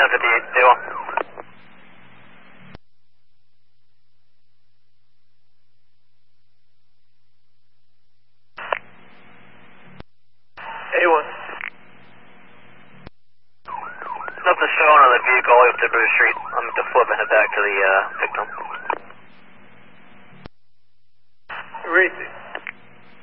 58, stay well. A1. Nothing showing on the vehicle up to Bruce Street. I'm going to flip and head back to the victim.